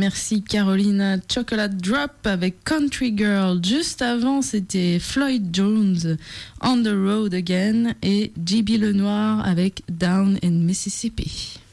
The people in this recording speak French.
Merci Carolina. Chocolate Drop avec Country Girl. Juste avant, c'était Floyd Jones, On the Road Again, et JB Lenoir avec Down in Mississippi.